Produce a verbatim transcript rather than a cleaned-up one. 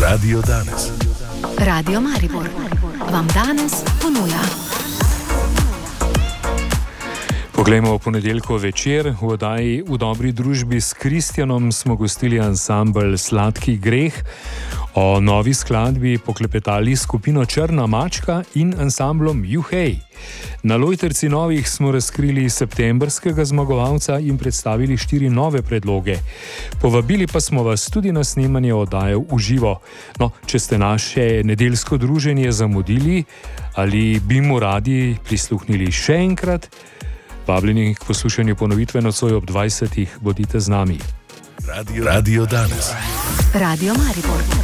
Radio danes. Radio Maribor vam danes ponuja. Poglejmo v ponedeljko večer. V oddaji V dobri družbi s Kristjanom smo gostili ansambel Sladki greh. O novi skladbi poklepetali skupino Črna mačka in ansamblom Juhej. Na Lojtrci novih smo razkrili septembrskega zmagovalca in predstavili štiri nove predloge. Povabili pa smo vas tudi na snemanje oddaje v živo. No, če ste naše nedeljsko druženje zamudili ali bi mu radi prisluhnili še enkrat, vabljeni k poslušanju ponovitve nocoj ob dvajsetih, bodite z nami. Radio, Radio danes. Radio Maribor.